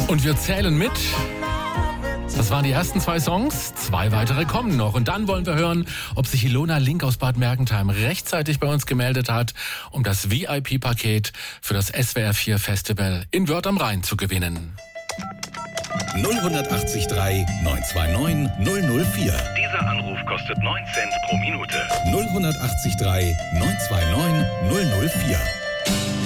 Und wir zählen mit. Das waren die ersten 2 Songs. 2 weitere kommen noch. Und dann wollen wir hören, ob sich Ilona Link aus Bad Mergentheim rechtzeitig bei uns gemeldet hat, um das VIP-Paket für das SWR 4 Festival in Wörth am Rhein zu gewinnen. 0183 929 004. Dieser Anruf kostet 9 Cent pro Minute. 0183 929 004.